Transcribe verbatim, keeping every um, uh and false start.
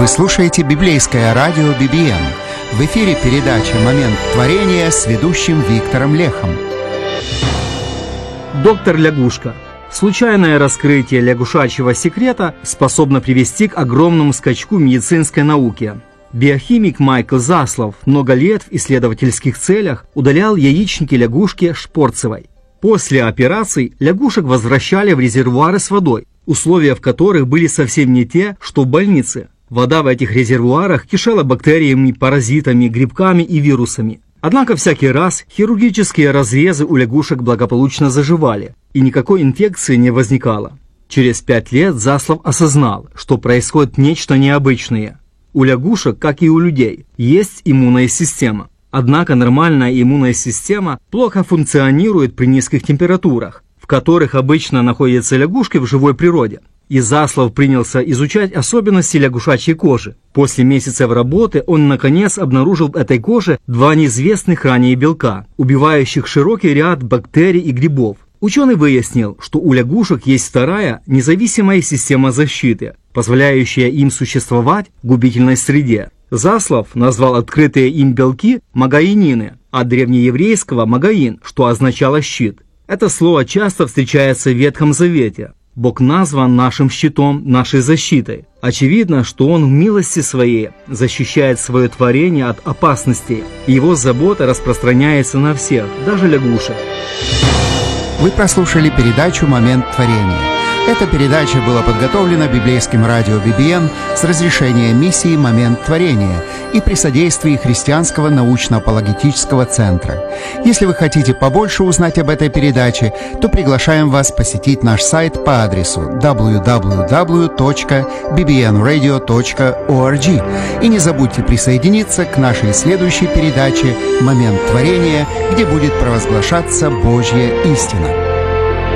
Вы слушаете библейское радио би би эн. В эфире передача «Момент творения» с ведущим Виктором Лехом. Доктор Лягушка. Случайное раскрытие лягушачьего секрета способно привести к огромному скачку медицинской науки. Биохимик Майкл Заслав много лет в исследовательских целях удалял яичники лягушки Шпорцевой. После операций лягушек возвращали в резервуары с водой, условия в которых были совсем не те, что в больнице. Вода в этих резервуарах кишела бактериями, паразитами, грибками и вирусами. Однако всякий раз хирургические разрезы у лягушек благополучно заживали, и никакой инфекции не возникало. Через пять лет Заслав осознал, что происходит нечто необычное. У лягушек, как и у людей, есть иммунная система. Однако нормальная иммунная система плохо функционирует при низких температурах, в которых обычно находятся лягушки в живой природе. И Заслав принялся изучать особенности лягушачьей кожи. После месяцев работы он наконец обнаружил в этой коже два неизвестных ранее белка, убивающих широкий ряд бактерий и грибов. Ученый выяснил, что у лягушек есть вторая независимая система защиты, позволяющая им существовать в губительной среде. Заслав назвал открытые им белки магаинины, от древнееврейского магаин, что означало щит. Это слово часто встречается в Ветхом Завете. Бог назван нашим щитом, нашей защитой. Очевидно, что Он в милости Своей защищает свое творение от опасностей, и Его забота распространяется на всех, даже лягушек. Вы прослушали передачу «Момент творения». Эта передача была подготовлена библейским радио би би эн с разрешения миссии «Момент творения» и при содействии Христианского научно-апологетического центра. Если вы хотите побольше узнать об этой передаче, то приглашаем вас посетить наш сайт по адресу дабл ю дабл ю дабл ю точка би би эн радио точка орг. И не забудьте присоединиться к нашей следующей передаче «Момент творения», где будет провозглашаться Божья истина.